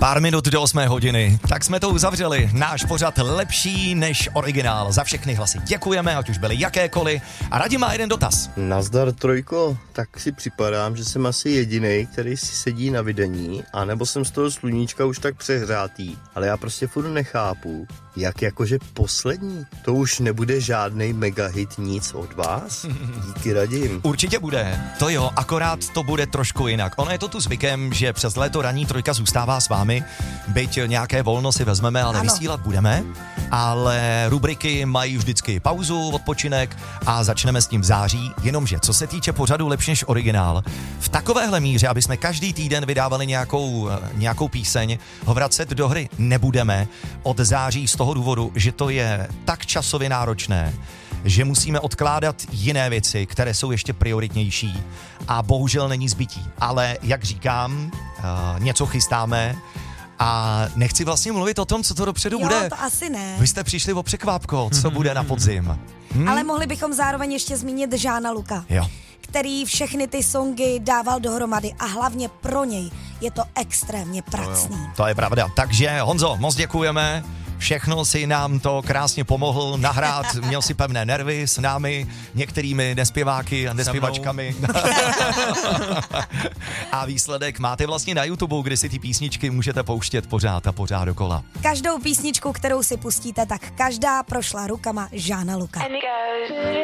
Pár minut do 8 hodiny. Tak jsme to uzavřeli. Náš pořad lepší než originál. Za všechny hlasy děkujeme, ať už byly jakékoliv. A Radim má jeden dotaz. Nazdar, Trojko. Tak si připadám, že jsem asi jedinej, který si sedí na videní, anebo jsem z toho sluníčka už tak přehrátý. Ale já prostě furt nechápu, jak jakože poslední. To už nebude žádnej megahit nic od vás? Díky, Radim. Určitě bude. To jo, akorát to bude trošku jinak. Ono je to tu zvykem, že přes léto ranní Trojka zůstává s vámi. Byť nějaké volno si vezmeme, ale vysílat budeme. Ale rubriky mají vždycky pauzu, odpočinek a začneme s tím v září. Jenomže, co se týče pořadu lepší než originál, v takovéhle míře, aby jsme každý týden vydávali nějakou píseň, ho vracet do hry nebudeme od září z toho důvodu, že to je tak časově náročné, že musíme odkládat jiné věci, které jsou ještě prioritnější a bohužel není zbytí. Ale jak říkám, něco chystáme a nechci vlastně mluvit o tom, co to dopředu bude. To asi ne. Vy jste přišli o překvápko, co bude na podzim. Ale mohli bychom zároveň ještě zmínit Žána Luka. Jo. Který všechny ty songy dával dohromady a hlavně pro něj je to extrémně pracný. To je pravda. Takže Honzo, moc děkujeme. Všechno si nám to krásně pomohl nahrát, měl si pevné nervy s námi, některými nespěváky a nespěvačkami. A výsledek máte vlastně na YouTube, kde si ty písničky můžete pouštět pořád a pořád dokola. Každou písničku, kterou si pustíte, tak každá prošla rukama Žána Luka.